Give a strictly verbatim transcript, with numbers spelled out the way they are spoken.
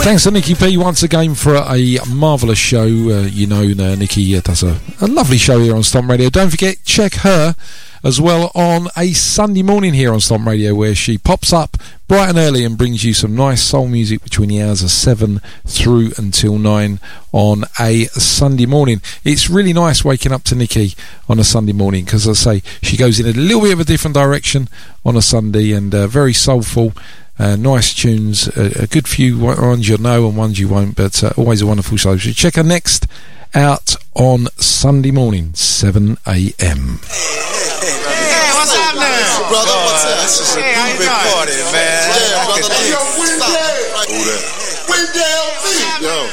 Thanks to Nikki P once again for a marvellous show. Uh, you know, uh, Nikki uh, does a, a lovely show here on Stomp Radio. Don't forget, check her as well on a Sunday morning here on Stomp Radio, where she pops up bright and early and brings you some nice soul music between the hours of seven through until nine on a Sunday morning. It's really nice waking up to Nikki on a Sunday morning, because, as I say, she goes in a little bit of a different direction on a Sunday, and uh, very soulful. Uh, nice tunes, uh, a good few ones you'll know and ones you won't, but uh, always a wonderful show. So check her next out on Sunday morning, seven a m. Hey, what's up now? Brother, what's up? This is a hey, big party, man. Yeah, brother. Yo, Wendell. Wendell B. Yo.